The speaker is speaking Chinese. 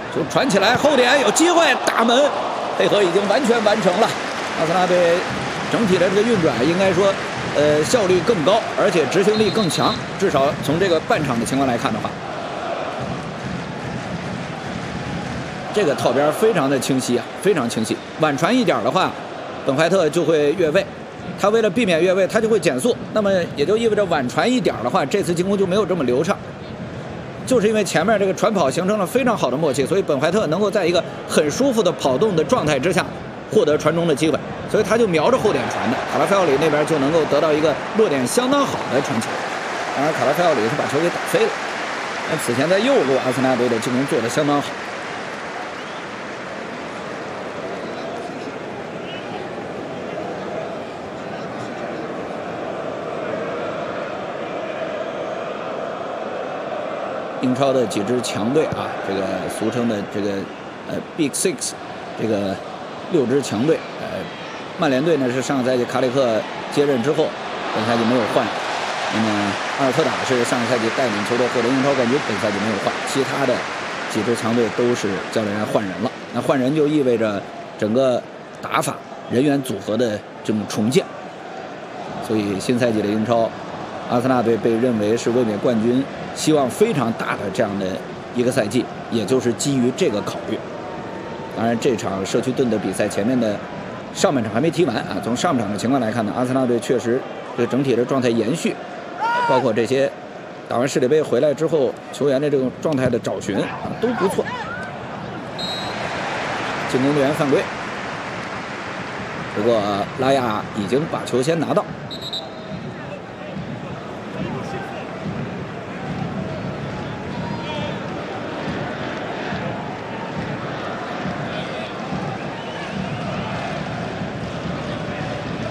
就传起来，后点有机会，大门配合已经完全完成了。阿森纳队整体的这个运转应该说，效率更高，而且执行力更强。至少从这个半场的情况来看的话，这个套边非常的清晰啊，非常清晰。晚传一点的话，本怀特就会越位。他为了避免越位，他就会减速。那么也就意味着晚传一点的话，这次进攻就没有这么流畅。就是因为前面这个传跑形成了非常好的默契，所以本怀特能够在一个很舒服的跑动的状态之下获得传中的机会，所以他就瞄着后点传的。卡拉菲奥里那边就能够得到一个落点相当好的传球。当然，卡拉菲奥里是把球给打飞了。那此前在右路阿森纳队的进攻做得相当好。英超的几支强队啊，这个俗称的这个Big Six， 这个6支强队，曼联队呢是上个赛季卡里克接任之后，本赛季没有换。那么阿尔特塔是上个赛季带领球队获得英超冠军，本赛季没有换。其他的几支强队都是教练员换人了。那换人就意味着整个打法、人员组合的这种重建。所以新赛季的英超，阿森纳队被认为是卫冕冠军希望非常大的这样的一个赛季，也就是基于这个考虑。当然，这场社区盾的比赛前面的上半场还没踢完啊。从上半场的情况来看呢，阿森纳队确实这个整体的状态延续，包括这些打完世界杯回来之后球员的这种状态的找寻啊都不错。进攻队员犯规，不过拉亚已经把球先拿到。